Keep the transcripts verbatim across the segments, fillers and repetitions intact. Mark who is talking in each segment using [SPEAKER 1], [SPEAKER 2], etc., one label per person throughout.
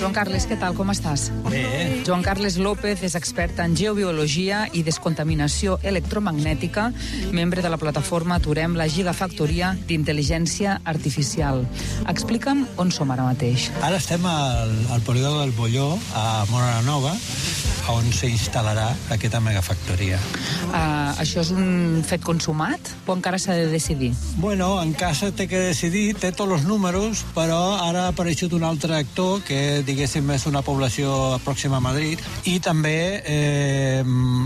[SPEAKER 1] Joan Carles, què tal, com estàs?
[SPEAKER 2] Bé.
[SPEAKER 1] Joan Carles López és expert en geobiologia i descontaminació electromagnètica, membre de la plataforma Aturem la Gigafactoria d'Intel·ligència Artificial. Explica'm on som ara mateix.
[SPEAKER 2] Ara estem al, al polígon del Bolló, a Móra la Nova, on s'instal·larà aquesta megafactoria.
[SPEAKER 1] Uh, això és un fet consumat o encara s'ha de decidir?
[SPEAKER 2] Bueno, en casa té que decidir, té tots els números, però ara ha aparegut un altre actor que, diguéssim, és una població pròxima a Madrid, i també eh,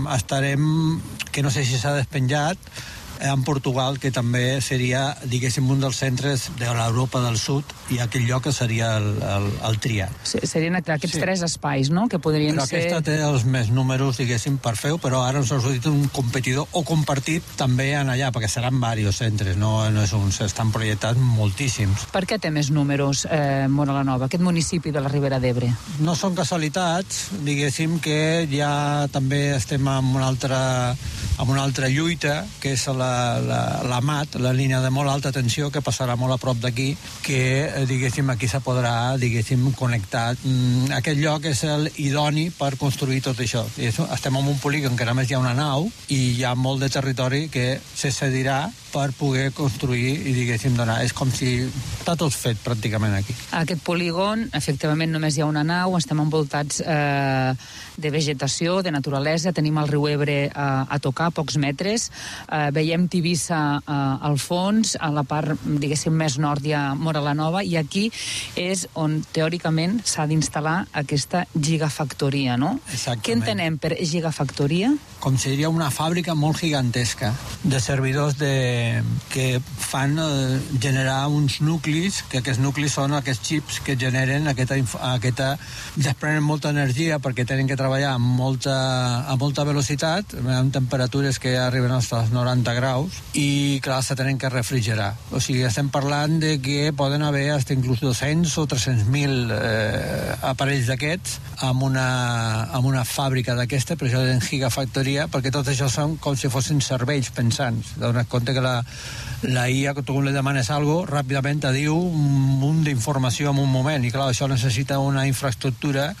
[SPEAKER 2] estarem, que no sé si s'ha despenjat, en Portugal, que també seria, diguéssim, un dels centres de l'Europa del Sud, i aquell lloc que seria el, el, el triat.
[SPEAKER 1] Serien aquests
[SPEAKER 2] Sí.
[SPEAKER 1] tres espais, no?, que podrien
[SPEAKER 2] Però
[SPEAKER 1] ser...
[SPEAKER 2] aquesta té els més números, diguéssim, per fer-ho, però ara ens ha sortit un competidor o compartit també en allà, perquè seran diversos centres, no, no és un, s'estan projectats moltíssims.
[SPEAKER 1] Per què té més números eh, Móra la Nova, aquest municipi de la Ribera d'Ebre?
[SPEAKER 2] No són casualitats, diguéssim que ja també estem en una altra, en una altra lluita, que és la, la, la M A T, la línia de molt alta tensió, que passarà molt a prop d'aquí, que, diguéssim, aquí se podrà, diguéssim, connectar. Aquest lloc és el idoni per construir tot això. I això, estem en un polígon que només hi ha una nau i hi ha molt de territori que se cedirà per poder construir i, diguéssim, donar. És com si està tot fet pràcticament aquí.
[SPEAKER 1] A aquest polígon, efectivament, només hi ha una nau, estem envoltats eh, de vegetació, de naturalesa, tenim el riu Ebre eh, a tocar, a pocs metres, eh, veiem Tivissa eh, al fons, a la part, diguéssim, més nord hi ha Móra la Nova, i aquí és on, teòricament, s'ha d'instal·lar aquesta gigafactoria, no?
[SPEAKER 2] Exactament.
[SPEAKER 1] Què entenem per gigafactoria?
[SPEAKER 2] Com seria una fàbrica molt gigantesca de servidors de, que fan eh, generar uns nuclis, que aquests nuclis són aquests xips que generen aquesta, aquesta desprenen molta energia perquè tenen que treballar amb molta, amb molta velocitat, amb temperatures que arriben als noranta graus, i clar, se tenen que refrigerar. O sigui, estem parlant de que poden haver fins inclús dos-cents o tres-cents mil eh, aparells d'aquests amb una, amb una fàbrica d'aquesta, per això en gigafactoria, perquè tot això són com si fossin cervells pensants. Dones compte que la, la I A, que tu li demanes alguna cosa, ràpidament te diu un munt d'informació en un moment, i clar, això necessita una infraestructura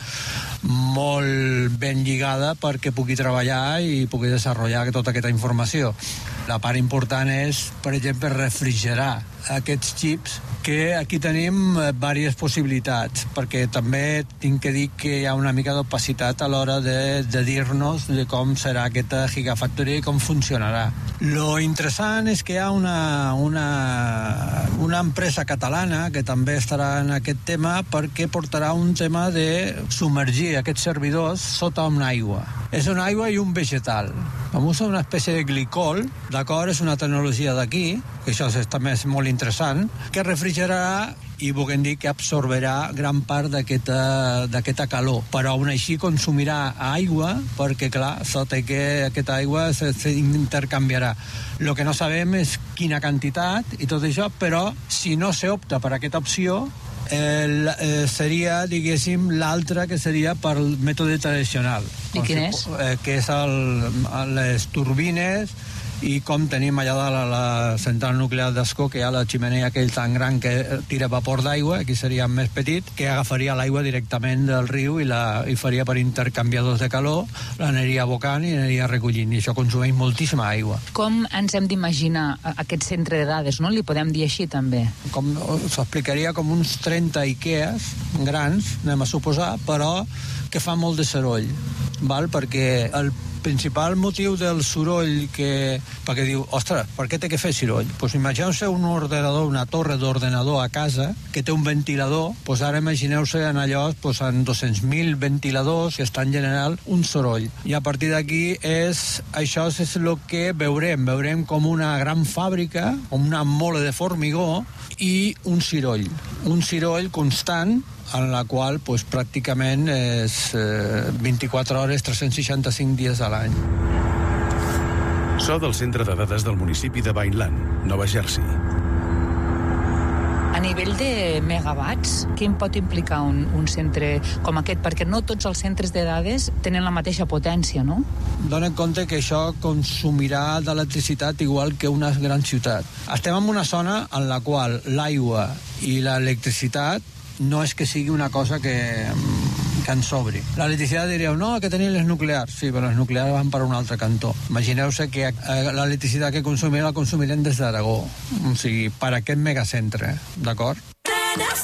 [SPEAKER 2] molt ben lligada perquè pugui treballar i pugui desenvolupar tota aquesta informació. La part important és, per exemple, refrigerar aquests xips, que aquí tenim diverses possibilitats, perquè també tinc que dir que hi ha una mica d'opacitat a l'hora de, de dir-nos de com serà aquesta gigafactoria i com funcionarà. Lo interessant és que hi ha una, una, una empresa catalana que també estarà en aquest tema, perquè portarà un tema de submergir aquests servidors sota una aigua. És una aigua i un vegetal. Com usa una espècie de glicol, d'acord, és una tecnologia d'aquí, que això és, també és molt interessant, que refrigerarà i volem dir que absorbirà gran part d'aquesta d'aquesta calor, però aún així consumirà aigua, perquè clar, sota que aquesta aigua s'intercanviarà. El que no sabem és quina quantitat i tot això, però si no s'opta per aquesta opció, Eh, eh, seria, diguéssim, l'altra, que seria per el mètode tradicional.
[SPEAKER 1] I quin és?
[SPEAKER 2] Eh, que és el, les turbines, i com tenim allà de la, la central nuclear d'Ascó, que hi ha la xemeneia aquell tan gran que tira vapor d'aigua, aquí seria més petit, que agafaria l'aigua directament del riu i, la, i faria per intercanviadors de calor, l'aniria abocant i l'aniria recollint, i això consumeix moltíssima aigua.
[SPEAKER 1] Com ens hem d'imaginar aquest centre de dades, no? Li podem dir així, també?
[SPEAKER 2] Com s'ho explicaria com uns trenta Ikeas grans, anem a suposar, però que fa molt de soroll, val? Perquè el principal motiu del soroll que... perquè diu, ostres, per què té que fer soroll? Doncs pues imagineu-se un ordenador, una torre d'ordenador a casa que té un ventilador, doncs ara imagineu-se en allò, doncs en dos-cents mil ventiladors que estan generant un soroll. I a partir d'aquí és... això és el que veurem. Veurem com una gran fàbrica, com una mole de formigó i un ciroll. Un ciroll constant en la qual pues, pràcticament és eh, vint-i-quatre hores, tres-cents seixanta-cinc dies a l'any.
[SPEAKER 3] So del centre de dades del municipi de Vineland, Nova Jersey.
[SPEAKER 1] A nivell de megawatts, què em pot implicar un, un centre com aquest? Perquè no tots els centres de dades tenen la mateixa potència, no?
[SPEAKER 2] Dona en compte que això consumirà d'electricitat igual que una gran ciutat. Estem en una zona en la qual l'aigua i l'electricitat no és que sigui una cosa que, que ens sobri. L'electricitat diríeu, no, que tenim les nuclears. Sí, però les nuclears van per un altre cantó. Imagineu-se que l'electricitat que consumim la consumirem des d'Aragó, o sigui, per aquest megacentre, d'acord?